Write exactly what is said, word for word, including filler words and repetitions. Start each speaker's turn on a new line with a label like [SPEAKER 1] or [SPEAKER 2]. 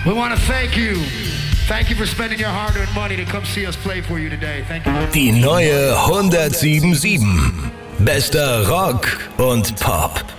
[SPEAKER 1] We want to thank you. Thank you for spending your hard-earned money to come see us play for you today. Thank you.
[SPEAKER 2] Die neue hundertsieben Komma sieben. Bester Rock und Pop.